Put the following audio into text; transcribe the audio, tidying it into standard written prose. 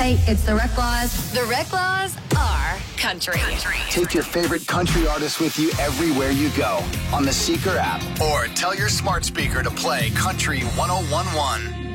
Hey, it's the Rec Laws. The Rec Laws are country. Take your favorite country artists with you everywhere you go on the Seeker app, or tell your smart speaker to play Country 1011.